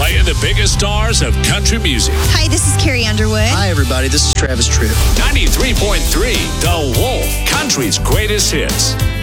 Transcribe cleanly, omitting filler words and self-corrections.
playing the biggest stars of country music. Hi, this is Carrie Underwood. Hi, everybody. This is Travis Tritt. 93.3 The Wolf, country's greatest hits.